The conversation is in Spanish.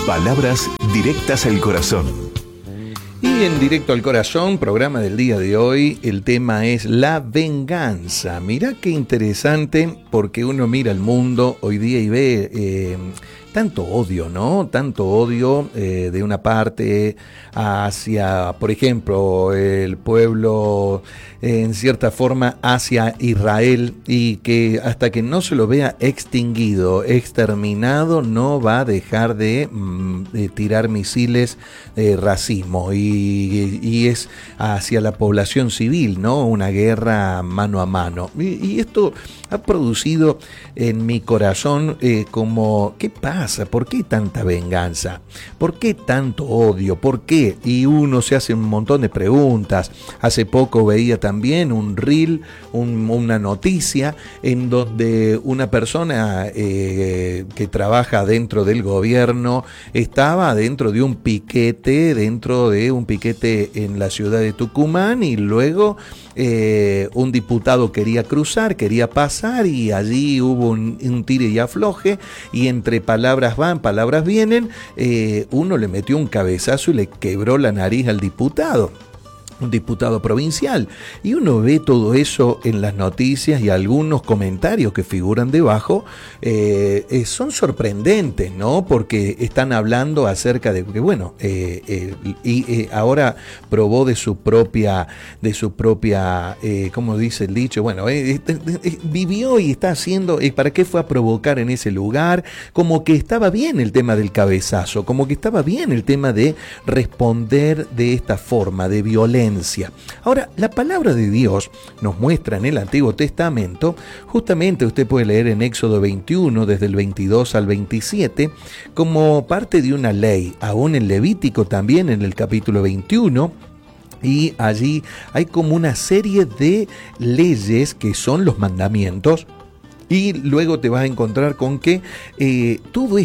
Palabras directas al corazón. Y en Directo al Corazón, programa del día de hoy, el tema es la venganza. Mirá qué interesante, porque uno mira el mundo hoy día y ve tanto odio, ¿no? Tanto odio de una parte hacia, por ejemplo, el pueblo, en cierta forma, hacia Israel, y que hasta que no se lo vea extinguido, exterminado, no va a dejar de tirar misiles de racismo, y es hacia la población civil, ¿no? Una guerra mano a mano. Y esto ha producido en mi corazón como, ¿qué pasa? ¿Por qué tanta venganza? ¿Por qué tanto odio? ¿Por qué? Y uno se hace un montón de preguntas. Hace poco veía también un reel, una noticia en donde una persona que trabaja dentro del gobierno estaba dentro de un piquete en la ciudad de Tucumán, y luego un diputado quería cruzar, quería pasar, y allí hubo un tire y afloje, y entre palabras van, palabras vienen, uno le metió un cabezazo y le quebró la nariz al diputado. Un diputado provincial, y uno ve todo eso en las noticias, y algunos comentarios que figuran debajo son sorprendentes, ¿no? Porque están hablando acerca de que, bueno, ahora probó de su propia, ¿cómo dice el dicho? Bueno, vivió y está haciendo, ¿para qué fue a provocar en ese lugar? Como que estaba bien el tema del cabezazo, como que estaba bien el tema de responder de esta forma, de violencia. Ahora, la palabra de Dios nos muestra en el Antiguo Testamento, justamente usted puede leer en Éxodo 21, desde el 22 al 27, como parte de una ley, aún en Levítico también, en el capítulo 21, y allí hay como una serie de leyes que son los mandamientos. Y luego te vas a encontrar con que todo